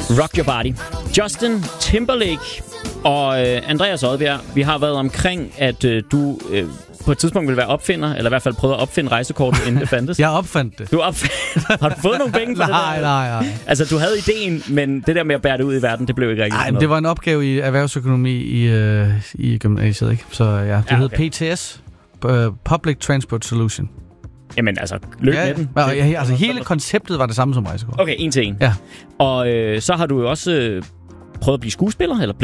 Rock Your Body. Justin Timberlake og Andreas Odbjerg, vi har været omkring, at du på et tidspunkt ville være opfinder, eller i hvert fald prøve at opfinde rejsekortet, inden det fandtes. Jeg opfandt det. Har du fået nogle penge for det der? Nej. Altså, du havde ideen, men det der med at bære det ud i verden, det blev ikke rigtig noget. Nej, det var en opgave i erhvervsøkonomi i gymnasiet, ikke? Så ja, det hed PTS, Public Transport Solution. Jamen altså, løb med den. Altså, hele konceptet var det samme som rejsekort. Okay, en til en. Ja. Og så har du jo også prøvet at blive skuespiller, eller